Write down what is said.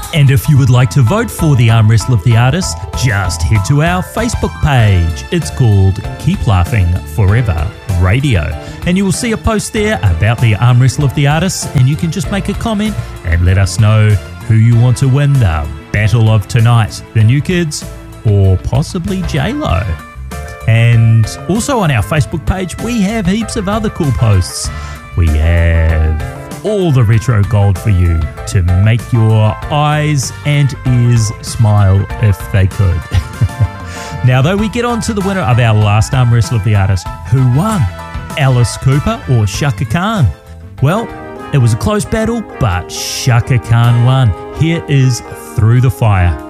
And if you would like to vote for the Arm Wrestle of the Artist, just head to our Facebook page. It's called Keep Laughing Forever Radio. And you will see a post there about the Arm Wrestle of the Artist, and you can just make a comment and let us know who you want to win the Battle of Tonight, the New Kids or possibly J-Lo. And also on our Facebook page, we have heaps of other cool posts. We have all the retro gold for you to make your eyes and ears smile if they could. Now, though, we get on to the winner of our last Arm Wrestle of the Artist. Who won? Alice Cooper or Shaka Khan? Well, it was a close battle, but Shaka Khan won. Here is Through the Fire.